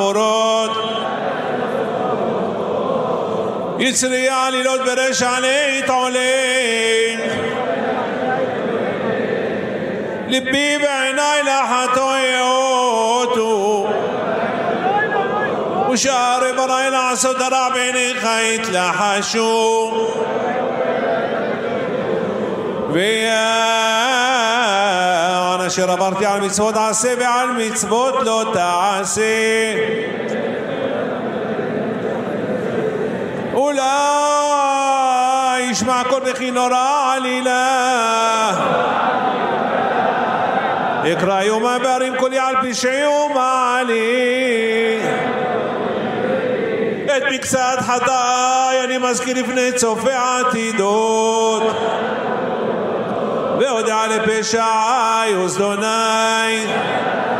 חמורות, יצרי עלילות ברשע להתעולל, ליבי בעיניי לחטאותו, ושערי בראי לעשות הרע בעיניך יתלחשו, ויען אשר עברתי על מצוות עשה ועל מצוות לא תעשה, אולי ישמע קול בכי נורא עלילה, אקרא יומא בערים קולי על פשעי ומעלי, את מקצת חטאי אני מזכיר לפני צופה עתידות, והודע לפשעי וזדוני,